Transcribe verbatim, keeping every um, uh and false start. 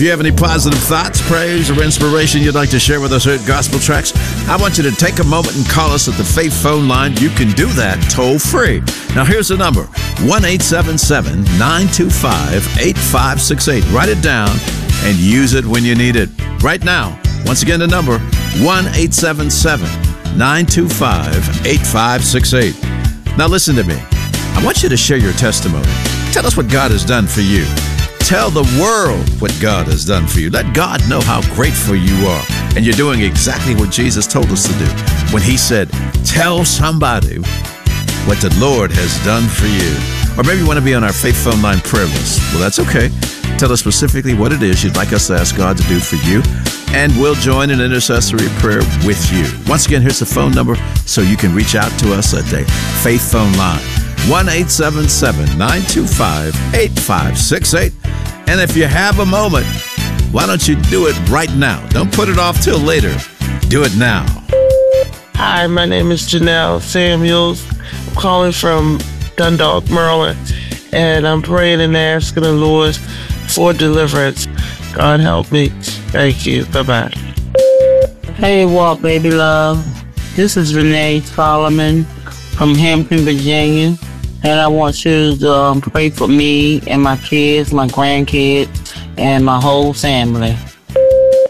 If you have any positive thoughts, praise, or inspiration you'd like to share with us here at Gospel Tracks, I want you to take a moment and call us at the Faith phone line. You can do that toll free. Now, here's the number, one eight seven seven, nine two five, eight five six eight. Write it down and use it when you need it. Right now, once again, the number, one eight seven seven, nine two five, eight five six eight. Now, listen to me. I want you to share your testimony. Tell us what God has done for you. Tell the world what God has done for you. Let God know how grateful you are. And you're doing exactly what Jesus told us to do when he said, tell somebody what the Lord has done for you. Or maybe you want to be on our Faith Phone Line prayer list. Well, that's okay. Tell us specifically what it is you'd like us to ask God to do for you, and we'll join an intercessory prayer with you. Once again, here's the phone number so you can reach out to us at the Faith Phone Line, one eight seven seven, nine two five, eight five six eight. And if you have a moment, why don't you do it right now? Don't put it off till later. Do it now. Hi, my name is Janelle Samuels. I'm calling from Dundalk, Maryland, and I'm praying and asking the Lord for deliverance. God help me. Thank you. Bye-bye. Hey, Walk Baby Love. This is Renee Solomon from Hampton, Virginia. And I want you to um, pray for me and my kids, my grandkids, and my whole family.